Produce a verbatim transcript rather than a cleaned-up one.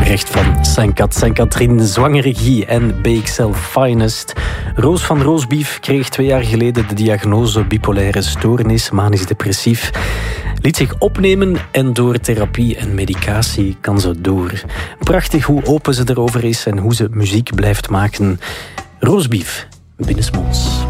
recht van Saint-Cat, Saint-Catherine, Zwangeregie en B X L Finest. Roos van Roosbief kreeg twee jaar geleden de diagnose bipolaire stoornis, manisch depressief. Liet zich opnemen en door therapie en medicatie kan ze door. Prachtig hoe open ze erover is en hoe ze muziek blijft maken. Roosbief, binnensmonds.